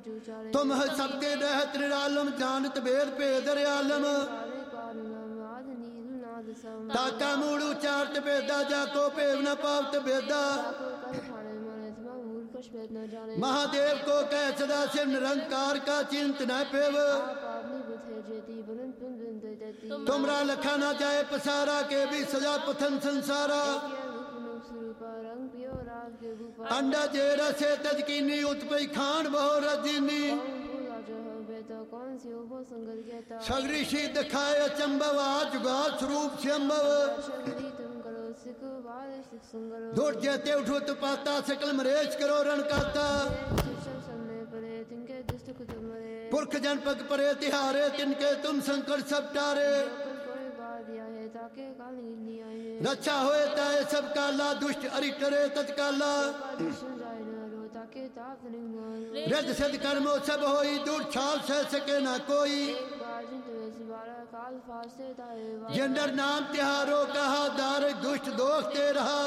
तुम है सबके रहत निरालम, जानत भेद भेद रियालम। ताका मूड़ उचारत बेदा, जाको पेव न पावत बेदा। महादेव को कह सदा शिव निरंकार का चिंत न पेव। तुमरा लखा न जाए पसारा, के भी सजा पथन संसारा। अंडा जेरा से तजकीनी, उत्पई खान बहु रजीनी। सगरी शी दिखाए अचंभव, आज जुगा स्वरूप शंभव। धुट जेते उठो तो पाता, सकल मरेश करो रण काता। पुरख जन पग परे तिहारे, तिनके तुम संकट सब टारे। रक्षा होए ताए सब काला, दुष्ट अरिटरे तत्काला। रज सद कर्मो सब होई, दूर छाल सह सके ना कोई। जेंडर नाम तिहारो कहा, दार दुष्ट दोष ते रहा।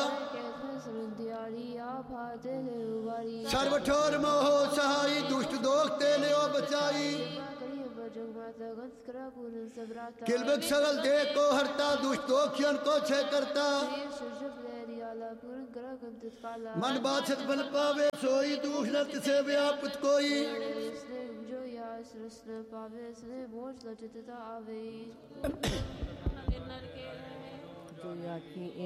सर्वठोर मोहो सहाई, दुष्ट दोष ते ले बचाई। किलबक सगल दे को हरता, दुष्ट दोषियन को छे करता। मन बाछत बल पावे सोई, दूष नत से व्यापत कोई। जो